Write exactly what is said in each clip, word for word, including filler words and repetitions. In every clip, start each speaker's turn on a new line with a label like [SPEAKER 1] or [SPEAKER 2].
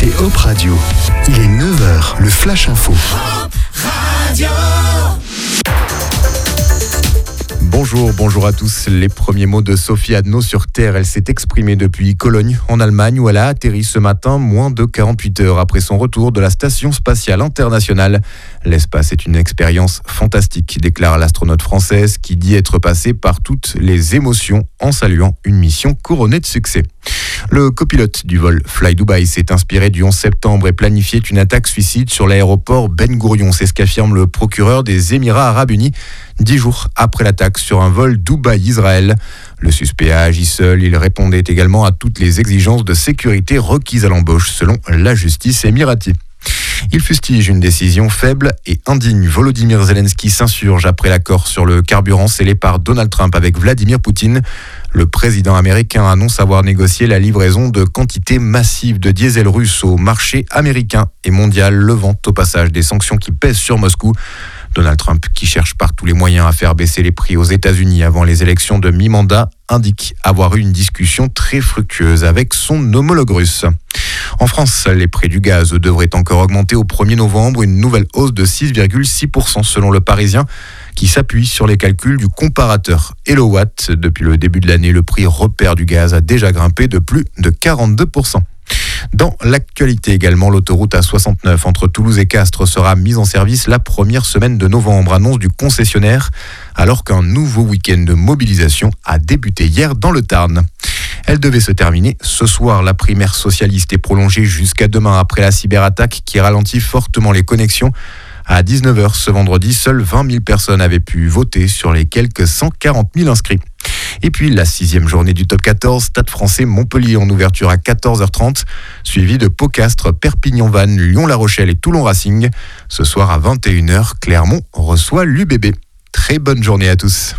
[SPEAKER 1] écoutez Hop Radio. Il est neuf heures, le Flash Info.
[SPEAKER 2] Hop Radio.
[SPEAKER 3] Bonjour, bonjour à tous. Les premiers mots de Sophie Adno sur Terre. Elle s'est exprimée depuis Cologne, en Allemagne, où elle a atterri ce matin, moins de quarante-huit heures après son retour de la Station spatiale internationale. L'espace est une expérience fantastique, déclare l'astronaute française, qui dit être passée par toutes les émotions en saluant une mission couronnée de succès. Le copilote du vol Fly Dubai s'est inspiré du onze septembre et planifiait une attaque suicide sur l'aéroport Ben Gourion. C'est ce qu'affirme le procureur des Émirats Arabes Unis, dix jours après l'attaque sur un vol Dubaï-Israël. Le suspect a agi seul. Il répondait également à toutes les exigences de sécurité requises à l'embauche, selon la justice émiratie. Il fustige une décision faible et indigne. Volodymyr Zelensky s'insurge après l'accord sur le carburant scellé par Donald Trump avec Vladimir Poutine. Le président américain annonce avoir négocié la livraison de quantités massives de diesel russe au marché américain et mondial, levant au passage des sanctions qui pèsent sur Moscou. Donald Trump, qui cherche par tous les moyens à faire baisser les prix aux États-Unis avant les élections de mi-mandat, indique avoir eu une discussion très fructueuse avec son homologue russe. En France, les prix du gaz devraient encore augmenter au premier novembre, une nouvelle hausse de six virgule six pour cent selon le Parisien, qui s'appuie sur les calculs du comparateur Hellowatt. Depuis le début de l'année, le prix repère du gaz a déjà grimpé de plus de quarante-deux pour cent. Dans l'actualité également, l'autoroute A soixante-neuf entre Toulouse et Castres sera mise en service la première semaine de novembre, annonce du concessionnaire, alors qu'un nouveau week-end de mobilisation a débuté hier dans le Tarn. Elle devait se terminer ce soir. La primaire socialiste est prolongée jusqu'à demain après la cyberattaque qui ralentit fortement les connexions. À dix-neuf heures ce vendredi, seules vingt mille personnes avaient pu voter sur les quelques cent quarante mille inscrits. Et puis la sixième journée du top quatorze, Stade français Montpellier en ouverture à quatorze heures trente, suivi de Pau-Castres, Perpignan-Vannes, Lyon-La Rochelle et Toulon Racing. Ce soir à vingt et une heures, Clermont reçoit l'U B B. Très bonne journée à tous.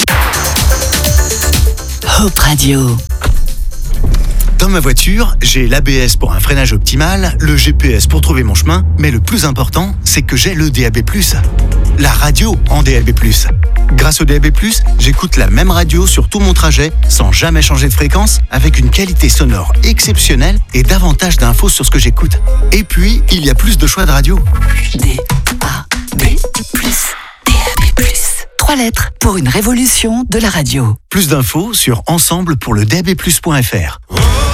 [SPEAKER 2] Hop Radio.
[SPEAKER 4] Dans ma voiture, j'ai l'A B S pour un freinage optimal, le G P S pour trouver mon chemin, mais le plus important, c'est que j'ai le D A B plus. La radio en D A B plus. Grâce au D A B plus, j'écoute la même radio sur tout mon trajet, sans jamais changer de fréquence, avec une qualité sonore exceptionnelle et davantage d'infos sur ce que j'écoute. Et puis, il y a plus de choix de radio.
[SPEAKER 2] D A B plus. D A B plus. Trois lettres pour une révolution de la radio.
[SPEAKER 4] Plus d'infos sur ensemble pour le D A B plus point F R.